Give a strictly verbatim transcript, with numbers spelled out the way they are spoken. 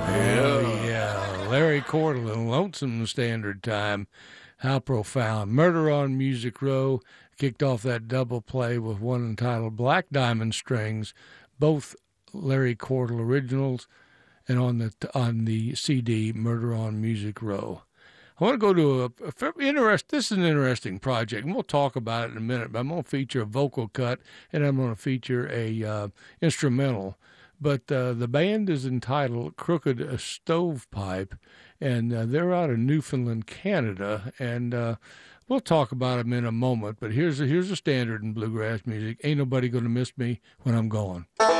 Oh, yeah. Larry Cordelin, Lonesome Standard Time. How profound. Murder on Music Row kicked off that double play with one entitled Black Diamond Strings, both Larry Cordell originals, and on the on the C D Murder on Music Row. I want to go to a, a interest. This is an interesting project, and we'll talk about it in a minute. But I'm going to feature a vocal cut, and I'm going to feature a uh, instrumental. But uh, the band is entitled Crooked Stovepipe, and uh, they're out of Newfoundland, Canada. And uh, we'll talk about them in a moment. But here's a, here's a standard in bluegrass music. Ain't nobody gonna miss me when I'm gone.